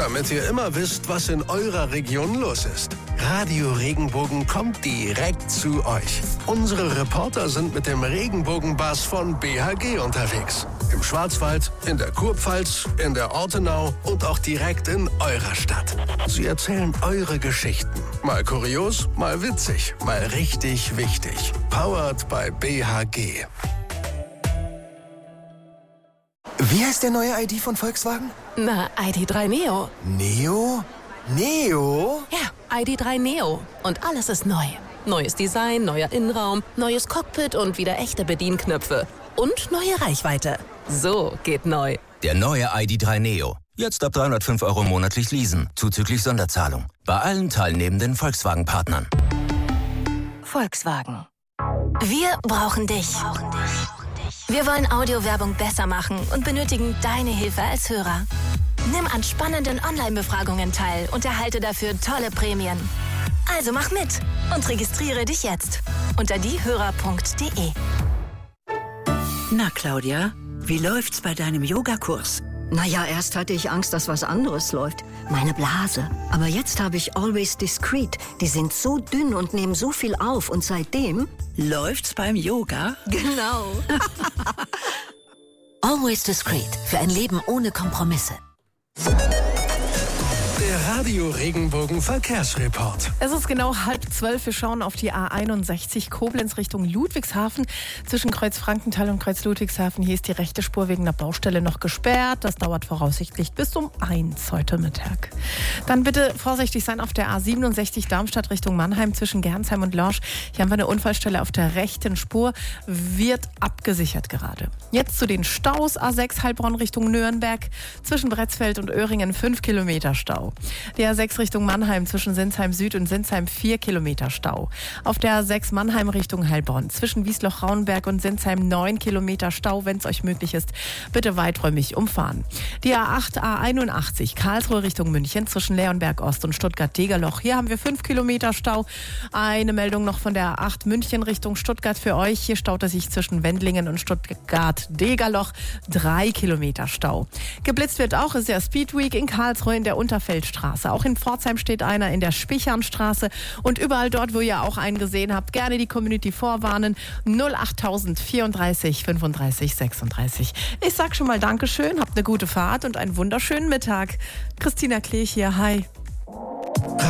damit ihr immer wisst, was in eurer Region los ist. Radio Regenbogen kommt direkt zu euch. Unsere Reporter sind mit dem Regenbogenbus von BHG unterwegs. Im Schwarzwald, in der Kurpfalz, in der Ortenau und auch direkt in eurer Stadt. Sie erzählen eure Geschichten. Mal kurios, mal witzig, mal richtig wichtig. Powered by BHG. Wie heißt der neue ID von Volkswagen? Na, ID.3 Neo. Neo? Neo? Ja, ID.3 Neo. Und alles ist neu. Neues Design, neuer Innenraum, neues Cockpit und wieder echte Bedienknöpfe. Und neue Reichweite. So geht neu. Der neue ID.3 Neo. Jetzt ab 305 € monatlich leasen, zuzüglich Sonderzahlung. Bei allen teilnehmenden Volkswagen-Partnern. Volkswagen. Wir brauchen dich. Wir wollen Audiowerbung besser machen und benötigen deine Hilfe als Hörer. Nimm an spannenden Online-Befragungen teil und erhalte dafür tolle Prämien. Also mach mit und registriere dich jetzt unter diehörer.de. Na, Claudia, wie läuft's bei deinem Yogakurs? Naja, erst hatte ich Angst, dass was anderes läuft. Meine Blase. Aber jetzt habe ich Always Discreet. Die sind so dünn und nehmen so viel auf. Und seitdem... Läuft's beim Yoga? Genau. Always Discreet. Für ein Leben ohne Kompromisse. Der Radio Regenbogen Verkehrsreport. Es ist genau 11:30. Wir schauen auf die A61 Koblenz Richtung Ludwigshafen. Zwischen Kreuz Frankenthal und Kreuz Ludwigshafen. Hier ist die rechte Spur wegen der Baustelle noch gesperrt. Das dauert voraussichtlich bis um 1 heute Mittag. Dann bitte vorsichtig sein auf der A67 Darmstadt Richtung Mannheim zwischen Gernsheim und Lorsch. Hier haben wir eine Unfallstelle auf der rechten Spur. Wird abgesichert gerade. Jetzt zu den Staus. A6 Heilbronn Richtung Nürnberg. Zwischen Bretzfeld und Öhringen 5 Kilometer Stau. Die A6 Richtung Mannheim zwischen Sinsheim Süd und Sinsheim 4 Kilometer Stau. Auf der A6 Mannheim Richtung Heilbronn zwischen Wiesloch-Rauenberg und Sinsheim 9 Kilometer Stau, wenn es euch möglich ist. Bitte weiträumig umfahren. Die A8, A81 Karlsruhe Richtung München zwischen Leonberg Ost und Stuttgart-Degerloch. Hier haben wir 5 Kilometer Stau. Eine Meldung noch von der A8 München Richtung Stuttgart für euch. Hier staut es sich zwischen Wendlingen und Stuttgart-Degerloch 3 Kilometer Stau. Geblitzt wird auch, ist der Speedweek in Karlsruhe in der Unterfeldstraße. Auch in Pforzheim steht einer in der Spichernstraße und überall dort, wo ihr auch einen gesehen habt, gerne die Community vorwarnen. 08000 34 35 36. Ich sag schon mal Dankeschön, habt eine gute Fahrt und einen wunderschönen Mittag. Christina Klech hier, hi.